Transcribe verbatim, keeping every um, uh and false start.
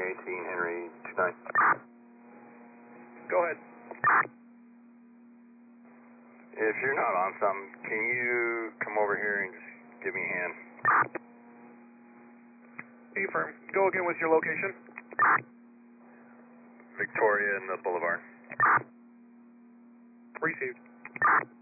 eighteen, Henry two nine. Go ahead. If you're not on something, can you come over here and just give me a hand? Affirm. Go again with your location. Victoria and the Boulevard. Received.